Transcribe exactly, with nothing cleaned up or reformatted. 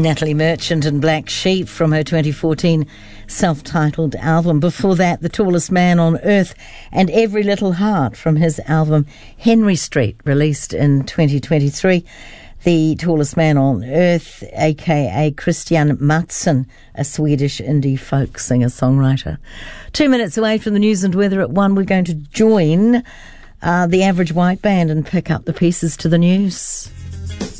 Natalie Merchant and Black Sheep from her twenty fourteen self-titled album. Before that, The Tallest Man on Earth and Every Little Heart from his album Henry Street, released in twenty twenty-three. The Tallest Man on Earth, aka Christian Mattsson, a Swedish indie folk singer-songwriter. Two minutes away from the news and weather at one, we're going to join uh, the Average White Band and pick up the pieces to the news.